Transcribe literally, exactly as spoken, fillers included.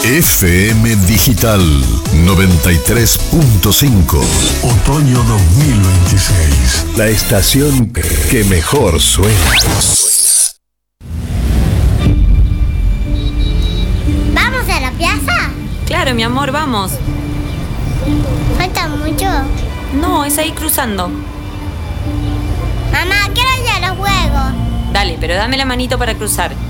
F M Digital noventa y tres punto cinco. Otoño dos mil veintiséis. La estación que mejor suena. ¿Vamos a la plaza? Claro, mi amor, vamos. ¿Falta mucho? No, es ahí cruzando. Mamá, quiero ir a los juegos. Dale, pero dame la manito para cruzar.